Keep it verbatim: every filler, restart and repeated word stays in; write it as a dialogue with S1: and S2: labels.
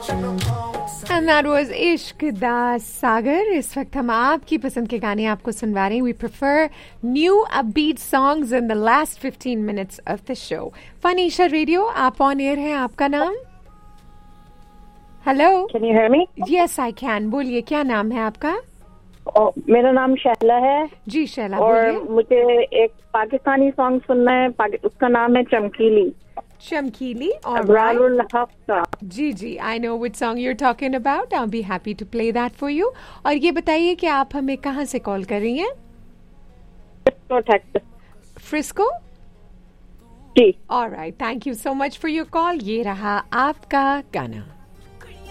S1: And that was इश्क दा सागर. इस वक्त हम आपकी पसंद के गाने आपको सुनवा रहे हैं. We prefer new upbeat songs in the last fifteen minutes of the show. Fanisha Radio, आप on air हैं. आपका नाम? Hello.
S2: Can you hear me?
S1: Yes, I can. बोलिए, क्या नाम है आपका?
S2: oh, मेरा नाम शैला है.
S1: जी शैला,
S2: और
S1: बोलिए.
S2: मुझे एक पाकिस्तानी सॉन्ग सुनना है. उसका नाम है चमकीली.
S1: Chamkili, all
S2: Abrarul
S1: right.
S2: Hafsa.
S1: Ji ji, I know which song you're talking about. I'll be happy to play that for you. और ये बताइए कि आप हमें कहाँ से कॉल कर रही हैं?
S2: Frisco, Texas.
S1: Frisco?
S2: Ji.
S1: All right. Thank you so much for your call. ये रहा आपका गाना.